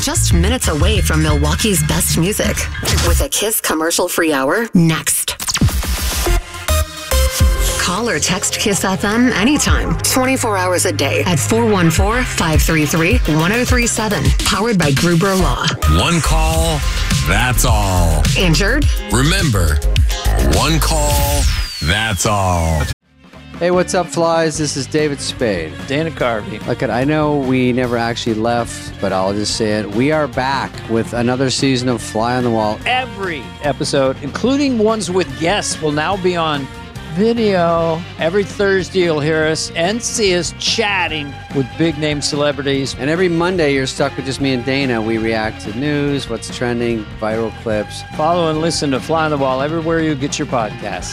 just minutes away from Milwaukee's best music. With a Kiss commercial-free hour next. Call or text Kiss FM anytime, 24 hours a day at 414-533-1037. Powered by Gruber Law. One call, that's all. Injured? Remember, one call, that's all. Hey, what's up, flies? This is David Spade. Dana Carvey. Look, I know we never actually left, but I'll just say it. We are back with another season of Fly on the Wall. Every episode, including ones with guests, will now be on video. Every Thursday, you'll hear us and see us chatting with big-name celebrities. And every Monday, you're stuck with just me and Dana. We react to news, what's trending, viral clips. Follow and listen to Fly on the Wall everywhere you get your podcasts.